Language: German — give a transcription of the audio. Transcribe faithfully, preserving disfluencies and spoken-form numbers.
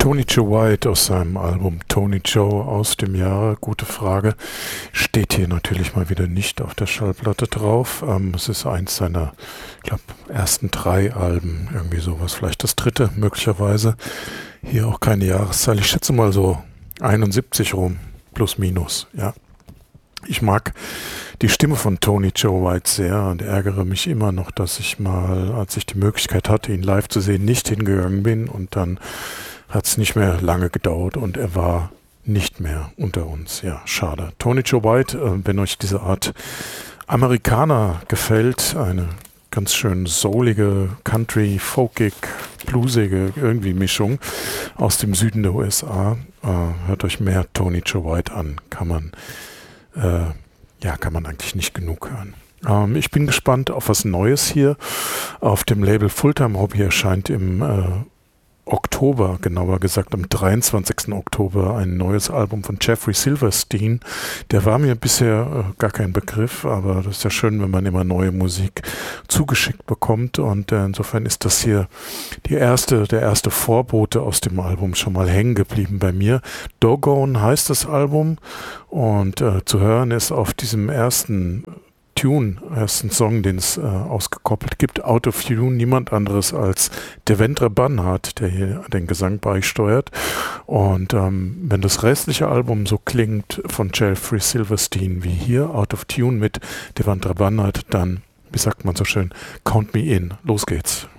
Tony Joe White aus seinem Album Tony Joe aus dem Jahre, gute Frage, steht hier natürlich mal wieder nicht auf der Schallplatte drauf. Ähm, es ist eins seiner, ich glaube, ersten drei Alben, irgendwie sowas, vielleicht das dritte möglicherweise. Hier auch keine Jahreszahl, ich schätze mal so einundsiebzig rum, plus minus, ja. Ich mag die Stimme von Tony Joe White sehr und ärgere mich immer noch, dass ich mal, als ich die Möglichkeit hatte, ihn live zu sehen, nicht hingegangen bin, und dann hat es nicht mehr lange gedauert und er war nicht mehr unter uns. Ja, schade. Tony Joe White, äh, wenn euch diese Art Amerikaner gefällt, eine ganz schön soulige, country, folkig, bluesige irgendwie Mischung aus dem Süden der U S A, äh, hört euch mehr Tony Joe White an. Kann man Äh, ja, kann man eigentlich nicht genug hören. Ähm, ich bin gespannt auf was Neues hier. Auf dem Label Fulltime Hobby erscheint im äh, Oktober, genauer gesagt am dreiundzwanzigsten Oktober, ein neues Album von Jeffrey Silverstein. Der war mir bisher äh, gar kein Begriff, aber das ist ja schön, wenn man immer neue Musik zugeschickt bekommt, und äh, insofern ist das hier die erste, der erste Vorbote aus dem Album schon mal hängen geblieben bei mir. Doggone heißt das Album, und äh, zu hören ist auf diesem ersten Tune, ersten Song, den es äh, ausgekoppelt gibt, Out of Tune, niemand anderes als Devendra Banhart, der hier den Gesang beisteuert. Und ähm, wenn das restliche Album so klingt von Jeffrey Silverstein wie hier, Out of Tune mit Devendra Banhart, dann, wie sagt man so schön, count me in. Los geht's.